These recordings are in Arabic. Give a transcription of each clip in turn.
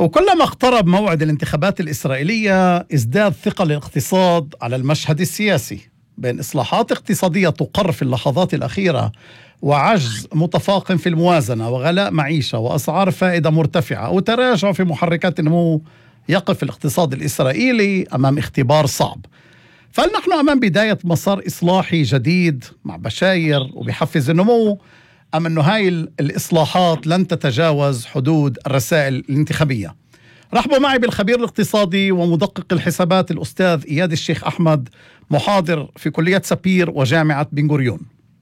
وكلما اقترب موعد الانتخابات الإسرائيلية ازداد ثقل الاقتصاد على المشهد السياسي، بين إصلاحات اقتصادية تقر في اللحظات الأخيرة وعجز متفاقم في الموازنة وغلاء معيشة وأسعار فائدة مرتفعة وتراجع في محركات النمو، يقف الاقتصاد الإسرائيلي أمام اختبار صعب. فهل نحن أمام بداية مسار إصلاحي جديد مع بشاير وبيحفز النمو، أم أنه هاي الإصلاحات لن تتجاوز حدود الرسائل الانتخابية؟ رحبوا معي بالخبير الاقتصادي ومدقق الحسابات الأستاذ إياد الشيخ أحمد، محاضر في كلية سفير وجامعة بن غوريون.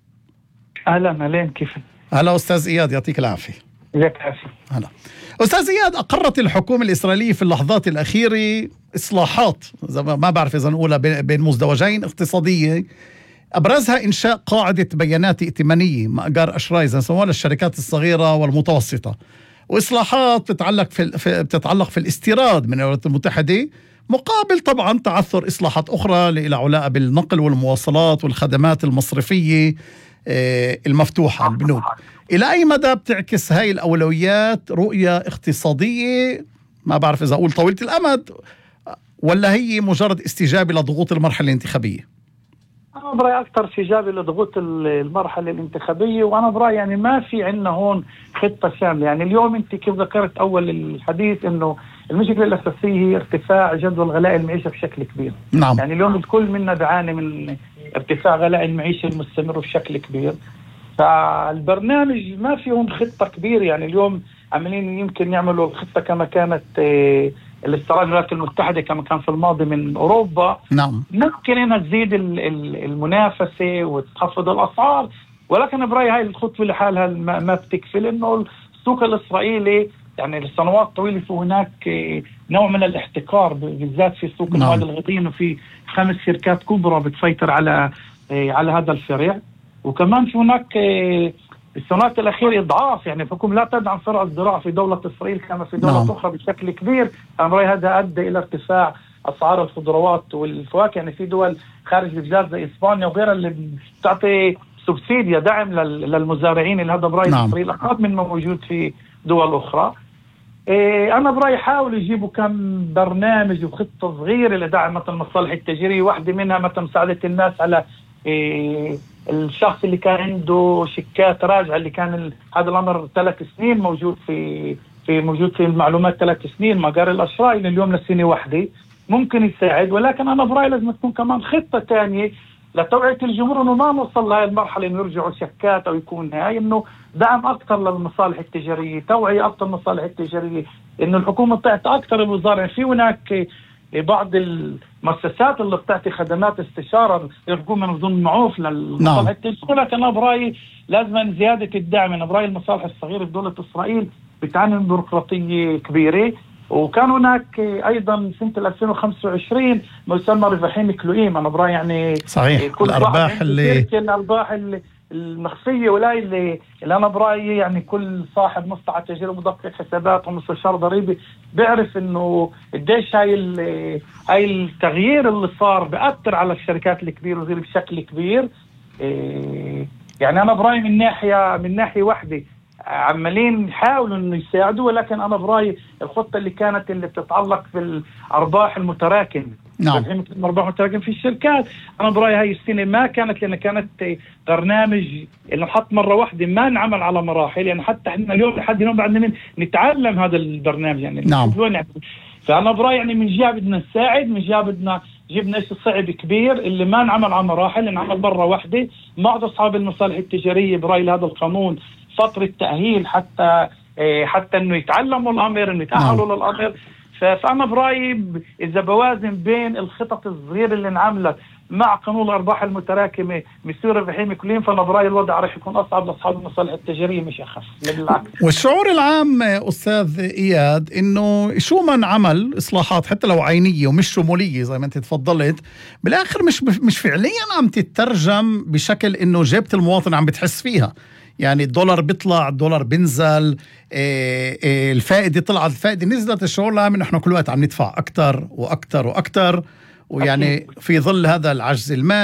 أهلا كيف؟ هلا أستاذ إياد، يعطيك العافية. عافية. هلا أستاذ إياد، أقرت الحكومة الإسرائيلية في اللحظات الأخيرة إصلاحات، ما بعرف إذا نقولها بين مزدوجين اقتصادية، أبرزها إنشاء قاعدة بيانات ائتمانية مأجر أشراي زي ما سموها للشركات الصغيرة والمتوسطة، وإصلاحات بتتعلق في الاستيراد من الولايات المتحدة، مقابل طبعا تعثر إصلاحات أخرى لها علاقة بالنقل والمواصلات والخدمات المصرفية المفتوحة البنوك. إلى أي مدى بتعكس هاي الأولويات رؤية اقتصادية، ما بعرف إذا أقول طويلة الأمد، ولا هي مجرد استجابة لضغوط المرحلة الانتخابية؟ أنا برأيي أكثر استجابة لضغوط المرحلة الانتخابية، وأنا برأيي يعني ما في عندنا هون خطة شاملة. يعني اليوم أنت كيف ذكرت أول الحديث إنه المشكلة الأساسية هي ارتفاع جدول غلاء المعيشة بشكل كبير. نعم. يعني اليوم الكل منا بيعاني من ارتفاع غلاء المعيشة المستمر بشكل كبير، فالبرنامج ما فيهم خطة كبيرة. يعني اليوم عملين يمكن يعملوا الخطة كما كانت الاستيراد الولايات المتحدة كما كان في الماضي من أوروبا. نعم. ممكن أنها تزيد المنافسة وتخفض الأسعار، ولكن برأيي هاي الخطوة لحالها ما بتكفي، لأنه السوق الإسرائيلي يعني لسنوات طويلة في هناك نوع من الاحتكار، بالذات في سوق المواد الغذائية، وفي 5 شركات كبرى بتسيطر على هذا الفرع. وكمان في هناك السنوات الأخيرة إضعاف، يعني الحكومة لا تدعم فرع الزراعة في دولة إسرائيل كما في دولة أخرى بشكل كبير. أنا رأي هذا أدى إلى ارتفاع أسعار الخضروات والفواكه. يعني في دول خارج البلاد زي إسبانيا وغيرها اللي بتعطي سبسيديا دعم للمزارعين، اللي هذا برأي إسرائيل أقل من ما موجود في دول أخرى. أنا برأيي حاولوا يجيبوا كم برنامج وخطة صغيرة لدعم مثل المصالح التجارية، واحدة منها مثل مساعدة الناس على الشخص اللي كان عنده شيكات راجعة، اللي كان هذا الأمر 3 سنين موجود في المعلومات 3 سنين مقار الأشراء، اليوم لسنة واحدة ممكن يساعد. ولكن أنا برأيي لازم تكون كمان خطة تانية لتوعية الجمهور إنه ما نوصل لهذه المرحلة إنه يرجعوا شكات أو يكون هاي، إنه دعم أكثر للمصالح التجارية، توعية أكثر للمصالح التجارية، إنه الحكومة تعطي أكثر الوزارة. في هناك بعض المؤسسات اللي بتعطي خدمات استشارة الحكومة نظن معروف للمصالح التجارية، لكن أنا برأيي لازم زيادة الدعم. أنا برأيي المصالح الصغيرة في دولة إسرائيل بتعاني من بيروقراطية كبيرة، وكان هناك أيضا سنة 2025 ما يسمى ربحين كلوئيم. أنا برأيي يعني صحيح كل الأرباح الأرباح المخفية، ولا اللي أنا برأيي يعني كل صاحب مصلحة تجارية مدقق حسابات ومستشار ضريبي بيعرف إنه قديش هاي التغيير اللي صار بأثر على الشركات الكبيرة وغير بشكل كبير. يعني أنا برأيي من ناحية واحدة عمالين يحاولوا إنه يساعدوا، ولكن أنا برأيي الخطة اللي بتتعلق بالأرباح المتراكمة، أرباح متراكمة في الشركات، أنا برأيي هاي السنة ما كانت، لأن كانت برنامج اللي نحط مرة واحدة ما نعمل على مراحل. يعني حتى إحنا اليوم لحد اليوم بعدنا نتعلم هذا البرنامج يعني. فأنا برأيي يعني من جهة بدنا نساعد، من جهة بدنا جبنا إيش صعب كبير اللي ما نعمل على مراحل، نعمل مرة واحدة. مع أصحاب المصالح التجارية برأيي هذا القانون فترة تأهيل حتى إنه يتعلموا الأمر، إنه يتأهلوا للأمر. فأنا برأيي إذا بوازن بين الخطط الصغيرة اللي نعملها مع قانون الأرباح المتراكمة بيصير ربحين كلين، فأنا برأيي الوضع راح يكون أصعب لأصحاب المصالح التجارية مش أخف. والشعور العام أستاذ إياد إنه شو من عمل إصلاحات حتى لو عينية ومش شمولية زي ما أنت تفضلت، بالآخر مش فعليا عم تترجم بشكل إنه جيبة المواطن عم بتحس فيها. يعني الدولار بيطلع، الدولار بينزل، الفائدة طلعت، الفائدة نزلت، الشعور العام إنه إحنا كل وقت عم ندفع أكتر وأكتر وأكتر، ويعني في ظل هذا العجز المالي